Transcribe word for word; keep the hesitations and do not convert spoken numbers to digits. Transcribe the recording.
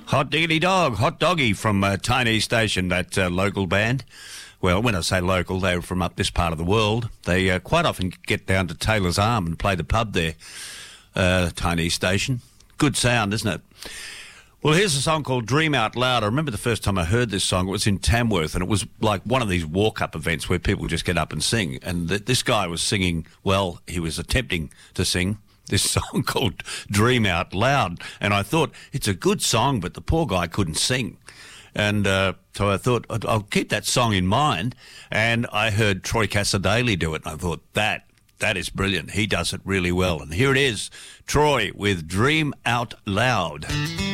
Hot Diggity Dog, Hot Doggy from uh, Tiny Station, that uh, local band. Well, when I say local, they're from up this part of the world. They uh, quite often get down to Taylor's Arm and play the pub there, uh, Tiny Station. Good sound, isn't it? Well, here's a song called Dream Out Loud. I remember the first time I heard this song, it was in Tamworth, and it was like one of these walk-up events where people just get up and sing. And th- this guy was singing, well, he was attempting to sing this song called Dream Out Loud. And I thought, it's a good song, but the poor guy couldn't sing. And uh, so I thought, I'll keep that song in mind. And I heard Troy Cassar-Daley do it, and I thought, that, that is brilliant. He does it really well. And here it is, Troy with Dream Out Loud.